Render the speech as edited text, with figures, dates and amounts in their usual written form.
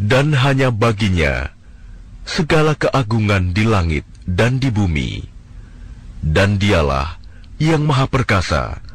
Dan hanya baginya segala keagungan di langit dan di bumi. Dan dialah yang maha perkasa